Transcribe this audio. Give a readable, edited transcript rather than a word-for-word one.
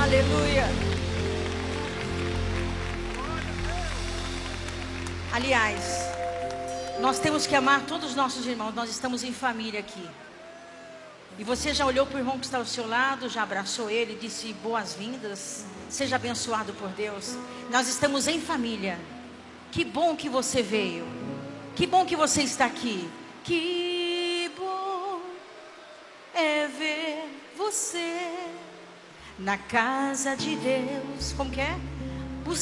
Aleluia. Aliás, nós temos que amar todos os nossos irmãos. Nós estamos em família aqui. E você já olhou para o irmão que está ao seu lado, já abraçou ele, disse boas-vindas, seja abençoado por Deus. Nós estamos em família. Que bom que você veio. Que bom que você está aqui. Que bom é ver você na casa de Deus. Como que é?